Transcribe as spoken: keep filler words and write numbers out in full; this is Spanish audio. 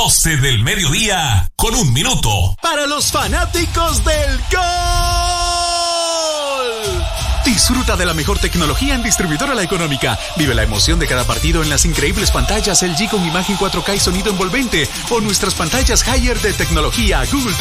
doce del mediodía con un minuto. Para los fanáticos del gol. Disfruta de la mejor tecnología en Distribuidora La Económica. Vive la emoción de cada partido en las increíbles pantallas L G con imagen cuatro K y sonido envolvente o nuestras pantallas Haier de tecnología Google